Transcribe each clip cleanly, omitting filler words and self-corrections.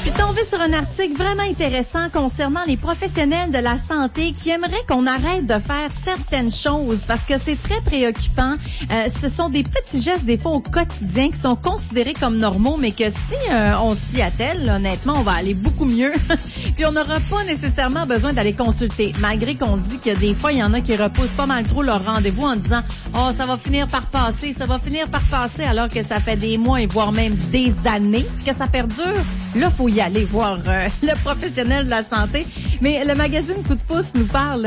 Je suis tombée sur un article vraiment intéressant concernant les professionnels de la santé qui aimeraient qu'on arrête de faire certaines choses parce que c'est très préoccupant. Ce sont des petits gestes des fois au quotidien qui sont considérés comme normaux, mais que si on s'y attelle, honnêtement, on va aller beaucoup mieux. Puis on n'aura pas nécessairement besoin d'aller consulter, malgré qu'on dit que des fois, il y en a qui repoussent pas mal trop leur rendez-vous en disant « Oh, ça va finir par passer, alors que ça fait des mois et voire même des années que ça perdure. Là, faut y aller voir le professionnel de la santé. Mais le magazine Coup de pouce nous parle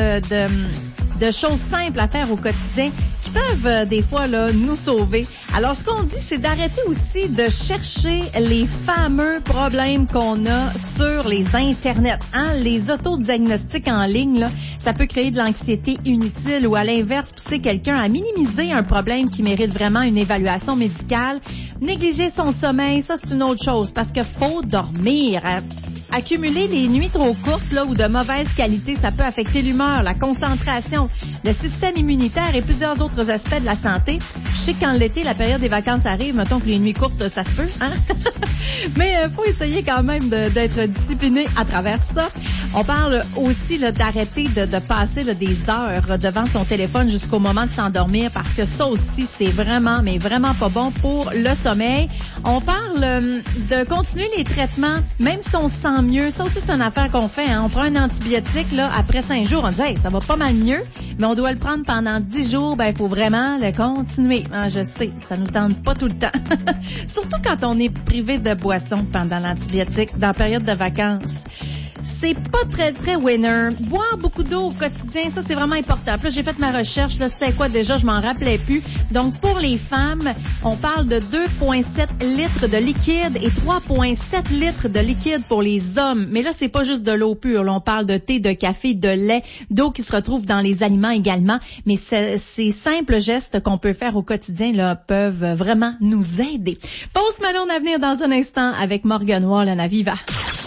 de choses simples à faire au quotidien qui peuvent des fois là nous sauver. Alors, ce qu'on dit, c'est d'arrêter aussi de chercher les fameux problèmes qu'on a sur les internets. Les autodiagnostics en ligne, là, ça peut créer de l'anxiété inutile ou à l'inverse, pousser quelqu'un à minimiser un problème qui mérite vraiment une évaluation médicale. Négliger son sommeil, ça c'est une autre chose parce que faut dormir. Accumuler les nuits trop courtes là ou de mauvaise qualité, ça peut affecter l'humeur, la concentration, le système immunitaire et plusieurs autres aspects de la santé. Je sais que quand l'été, la période des vacances arrive, mettons que les nuits courtes, ça se peut, hein? Mais faut essayer quand même d'être discipliné à travers ça. On parle aussi là, d'arrêter de passer là, des heures devant son téléphone jusqu'au moment de s'endormir parce que ça aussi, c'est vraiment, mais vraiment pas bon pour le sommeil. On parle de continuer les traitements, même si on se sent mieux. Ça aussi, c'est une affaire qu'on fait. On prend un antibiotique, là, après 5 jours, on dit « Hey, ça va pas mal mieux », mais on doit le prendre pendant 10 jours. Ben, il faut vraiment le continuer. Je sais, ça nous tente pas tout le temps. Surtout quand on est privé de boisson pendant l'antibiotique, dans la période de vacances. C'est pas très, très winner. Boire beaucoup d'eau au quotidien, ça, c'est vraiment important. Puis là, j'ai fait ma recherche. Là, c'est quoi déjà? Je m'en rappelais plus. Donc, pour les femmes, on parle de 2,7 litres de liquide et 3,7 litres de liquide pour les hommes. Mais là, c'est pas juste de l'eau pure. Là, on parle de thé, de café, de lait, d'eau qui se retrouve dans les aliments également. Mais ces simples gestes qu'on peut faire au quotidien là peuvent vraiment nous aider. Post Malone à venir dans un instant avec Morgan Wallen à Viva.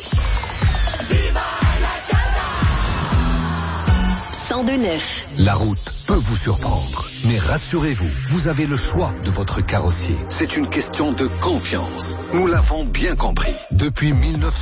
102.9. La route peut vous surprendre, mais rassurez-vous, vous avez le choix de votre carrossier. C'est une question de confiance. Nous l'avons bien compris. Depuis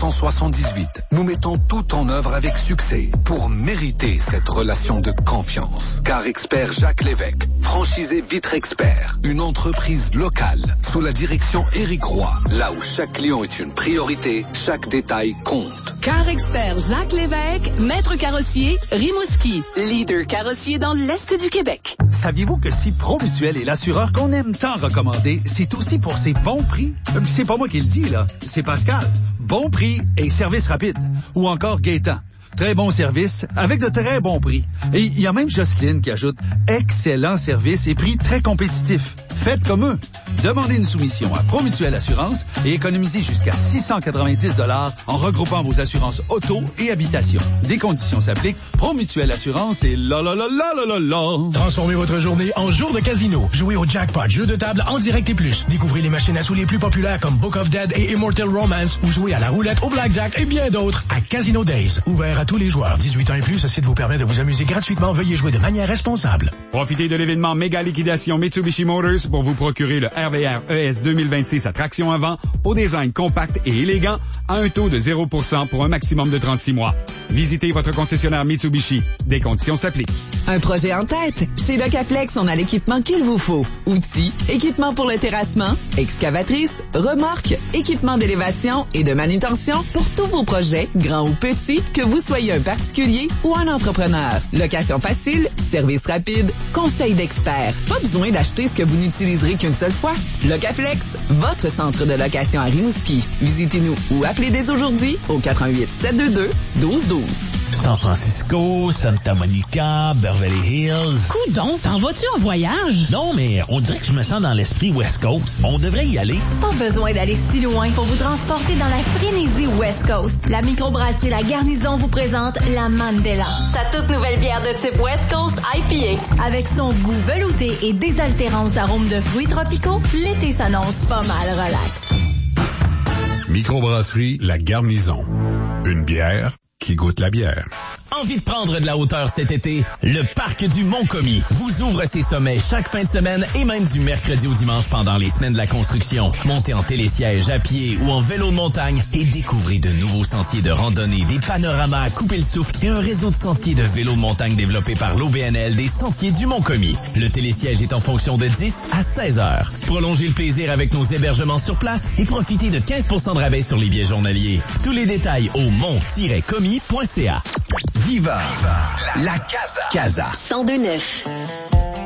1978, nous mettons tout en œuvre avec succès pour mériter cette relation de confiance. Car Expert Jacques Lévesque, franchisé Vitre Expert, une entreprise locale sous la direction Éric Roy. Là où chaque client est une priorité, chaque détail compte. Car Expert Jacques Lévesque, maître carrossier, Rimouski, leader carrossier dans l'Est du Québec. Saviez-vous que si Promutuel est l'assureur qu'on aime tant recommander, c'est aussi pour ses bons prix? C'est pas moi qui le dis, là. C'est Pascal. Bon prix et service rapide. Ou encore Gaétan. Très bon service avec de très bons prix. Et il y a même Jocelyne qui ajoute excellent service et prix très compétitifs. Faites comme eux. Demandez une soumission à Promutuel Assurance et économisez jusqu'à 690 $ en regroupant vos assurances auto et habitation. Des conditions s'appliquent. Promutuel Assurance et la. Transformez votre journée en jour de casino. Jouez au jackpot, jeu de table en direct et plus. Découvrez les machines à sous les plus populaires comme Book of Dead et Immortal Romance ou jouez à la roulette, au blackjack et bien d'autres à Casino Days. Ouvert à tous les joueurs. 18 ans et plus, ce site vous permet de vous amuser gratuitement. Veuillez jouer de manière responsable. Profitez de l'événement méga liquidation Mitsubishi Motors pour vous procurer le RVR ES 2026 à traction avant, au design compact et élégant, à un taux de 0% pour un maximum de 36 mois. Visitez votre concessionnaire Mitsubishi. Des conditions s'appliquent. Un projet en tête? Chez Locaflex, on a l'équipement qu'il vous faut. Outils, équipement pour le terrassement, excavatrice, remorque, équipement d'élévation et de manutention pour tous vos projets, grands ou petits, que vous soyez un particulier ou un entrepreneur. Location facile, service rapide, conseil d'experts. Pas besoin d'acheter ce que vous n'utiliserez qu'une seule fois. Locaflex, votre centre de location à Rimouski. Visitez-nous ou appelez dès aujourd'hui au 88 722 1212. San Francisco, Santa Monica, Beverly Hills. Coudon, t'en vas-tu en voyage? Non, mais on dirait que je me sens dans l'esprit West Coast. On devrait y aller. Pas besoin d'aller si loin pour vous transporter dans la frénésie West Coast. La microbrasserie La Garnison vous présente la Mandela. Sa toute nouvelle bière de type West Coast IPA. Avec son goût velouté et désaltérant arômes de fruits tropicaux, l'été s'annonce pas mal relax. Microbrasserie La Garnison. Une bière qui goûte la bière. Envie de prendre de la hauteur cet été? Le Parc du Mont-Commis vous ouvre ses sommets chaque fin de semaine et même du mercredi au dimanche pendant les semaines de la construction. Montez en télésiège, à pied ou en vélo de montagne et découvrez de nouveaux sentiers de randonnée, des panoramas à couper le souffle et un réseau de sentiers de vélo de montagne développé par l'OBNL des Sentiers du Mont-Commis. Le télésiège est en fonction de 10 à 16 heures. Prolongez le plaisir avec nos hébergements sur place et profitez de 15% de rabais sur les billets journaliers. Tous les détails au mont-commis.ca. Viva la Casa. 102.9.